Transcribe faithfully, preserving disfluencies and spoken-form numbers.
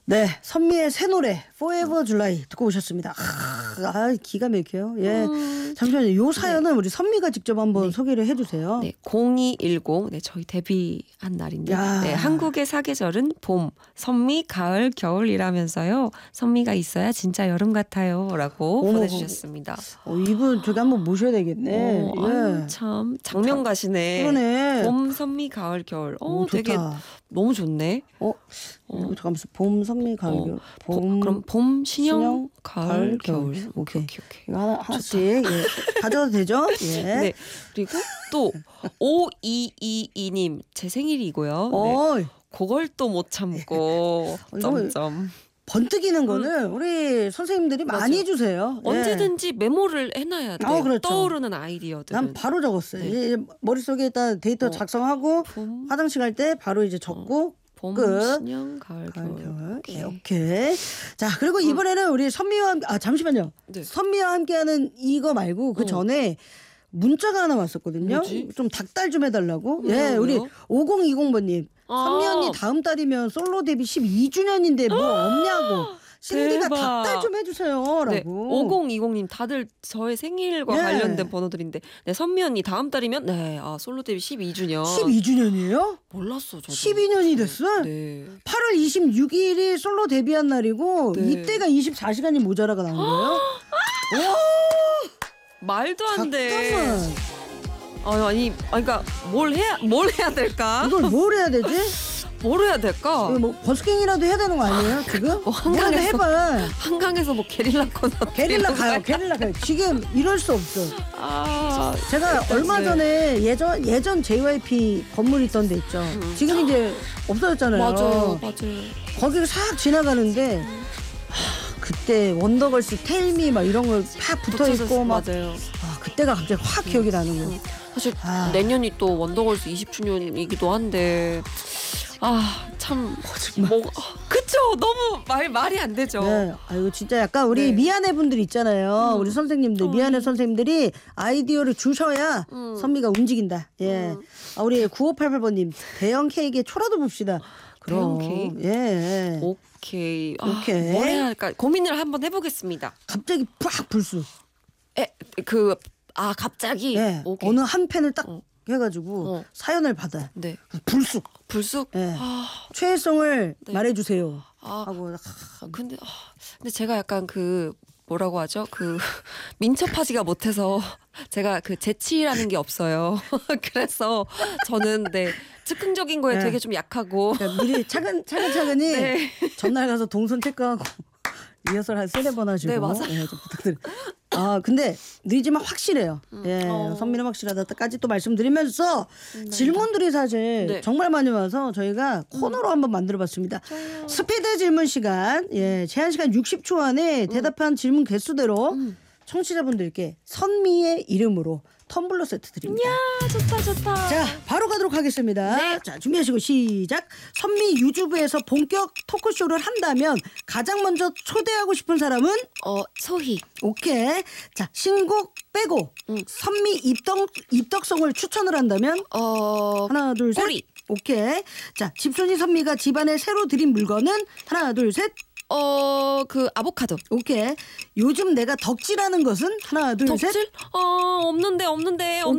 네, 선미의 새 노래 Forever July 듣고 오셨습니다. 아, 아 기가 막혀요. 예, 음, 잠시만요. 요 사연은 네. 우리 선미가 직접 한번 네. 소개를 해주세요. 네, 공이일공 네, 저희 데뷔한 날인데 네, 한국의 사계절은 봄, 선미, 가을, 겨울이라면서요. 선미가 있어야 진짜 여름 같아요라고 어머, 보내주셨습니다. 어, 이분 저기 한번 모셔야 되겠네. 어, 예. 아유, 참 장면 가시네. 그러네. 봄, 선미, 가을, 겨울. 어, 오, 되게 너무 좋네. 어, 어. 잠깐만, 봄, 선미, 가을, 어. 겨울. 봄, 그럼 봄, 신영, 신영 가을, 가을, 겨울. 겨울. 오케이, 오케이, 오케이. 이거 하나, 하나씩 예. 가져도 되죠? 예. 네. 그리고 또 오이이이 님 제 생일이고요. 네. 그걸 또 못 참고 점점. 번뜩이는 거는 음. 우리 선생님들이 맞아요. 많이 주세요. 언제든지 예. 메모를 해놔야 돼요. 어, 그렇죠. 떠오르는 아이디어들. 난 바로 적었어요. 네. 머릿속에 일단 데이터 어. 작성하고 봄. 화장실 갈 때 바로 이제 적고 어. 봄, 끝. 신영, 가을, 가을 겨울. 오케이. 네, 오케이. 자, 그리고 어. 이번에는 우리 선미와 아 잠시만요. 네. 선미와 함께하는 이거 말고 그 어. 전에 문자가 하나 왔었거든요. 뭐지? 좀 닭달 좀 해달라고. 예, 네, 우리 오공이공 번님. 아. 선미 언니 다음 달이면 솔로 데뷔 십이 주년인데 뭐 없냐고. 신디가 닭달 좀 해주세요. 라고. 네, 오공이공 님 다들 저의 생일과 네. 관련된 번호들인데 네, 선미 언니 다음 달이면 네, 아, 솔로 데뷔 십이 주년. 십이 주년이에요? 몰랐어. 저도. 십이 년이 됐어? 네. 팔월 이십육일이 솔로 데뷔한 날이고 네. 이때가 이십사 시간이 모자라가 나온 거예요? 말도 안 돼. 잠깐만. 아, 아니, 그러니까 뭘 해야 뭘 해야 될까? 이걸 뭘 해야 되지? 뭘 해야 될까? 뭐 버스킹이라도 해야 되는 거 아니에요? 지금? 뭐 한강에서 해봐. 한강에서 뭐 게릴라 콘서트. 게릴라 가요. 게릴라 가요. 지금 이럴 수 없어. 아, 제가 얼마 네. 전에 예전 예전 제이와이피 건물 있던 데 있죠. 음. 지금 이제 없어졌잖아요. 맞아요, 맞아요. 거기를 싹 지나가는데. 음. 그때 원더걸스 텔미 막 이런 거 팍 붙어 있고 막 맞아요. 아 그때가 갑자기 확 기억이 음. 나는 거예요. 사실 아. 내년이 또 원더걸스 이십 주년이기도 한데 아 참 뭐 그쵸 너무 말 말이 안 되죠. 네. 아 이거 진짜 약간 우리 네. 미안해 분들 있잖아요. 음. 우리 선생님들 음. 미안해 선생님들이 아이디어를 주셔야 음. 선미가 움직인다. 예. 음. 아, 우리 구오팔팔 번님 대형 케이크에 초라도 봅시다. 그럼 케이크? 예. 오케이. 오케이. 아, 뭘 해야 할까? 고민을 한번 해보겠습니다. 갑자기 팍 불쑥. 에, 그, 아, 갑자기? 예. 오케이. 어느 한 펜을 딱 어. 해가지고 어. 사연을 받아. 네. 불쑥. 불쑥? 예. 아. 최애성을 네. 말해주세요. 아. 하고. 아, 근데, 아, 근데 제가 약간 그, 뭐라고 하죠? 그 민첩하지가 못해서 제가 그 재치라는 게 없어요. 그래서 저는 네 즉흥적인 거에 네. 되게 좀 약하고 그러니까 미리 차근 차근차근히 네. 전날 가서 동선 체크하고 리허설 한 세네 번 하시고 네 맞아요. 네, 좀 부탁드려요. 아 근데 늦지만 확실해요. 음. 예, 어. 선미는 확실하다까지 또 말씀드리면서 네. 질문들이 사실 네. 정말 많이 와서 저희가 코너로 음. 한번 만들어봤습니다. 저요. 스피드 질문 시간, 예, 제한 시간 육십 초 안에 음. 대답한 질문 개수대로 음. 청취자분들께 선미의 이름으로 텀블러 세트 드립니다. 이야 좋다 좋다. 자 바로 가도록 하겠습니다. 네. 자 준비하시고 시작. 선미 유튜브에서 본격 토크쇼를 한다면 가장 먼저 초대하고 싶은 사람은? 어 소희. 오케이. 자 신곡 빼고 음. 선미 입덕, 입덕송을 추천을 한다면? 어 하나 둘 셋. 꼬리. 오케이. 자 집순이 선미가 집안에 새로 들인 물건은? 하나 둘 셋. 어, 그 아보카도. 오케이. 요즘 내가 덕질하는 것은? 하나 둘 셋. 덕질? 어, 없는데 없는데.